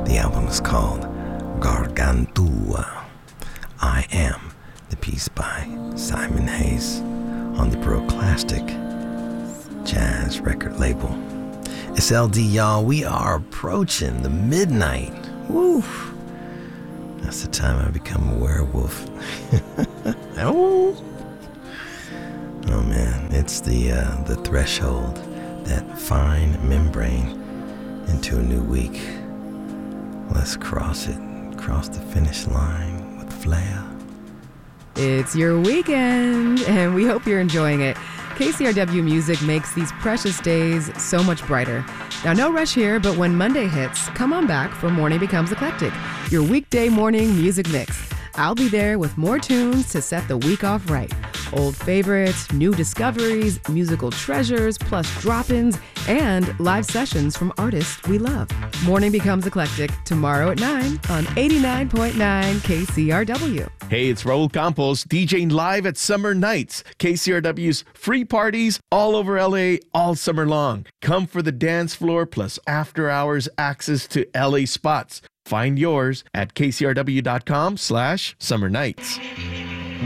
The album is called Gargantua. I Am, the piece by Simon Hayes on the Broclastic Jazz record label. It's LD, y'all. We are approaching the midnight. Woo! That's the time I become a werewolf. Oh man, it's the threshold, that fine membrane into a new week. Let's cross the finish line with flair. It's your weekend, and we hope you're enjoying it. KCRW Music makes these precious days so much brighter. Now, no rush here, but when Monday hits, come on back for Morning Becomes Eclectic, your weekday morning music mix. I'll be there with more tunes to set the week off right. Old favorites, new discoveries, musical treasures, plus drop-ins, and live sessions from artists we love. Morning Becomes Eclectic, tomorrow at 9 on 89.9 KCRW. Hey, it's Raul Campos, DJing live at Summer Nights, KCRW's free parties all over LA all summer long. Come for the dance floor plus after-hours access to LA spots. Find yours at kcrw.com/summernights.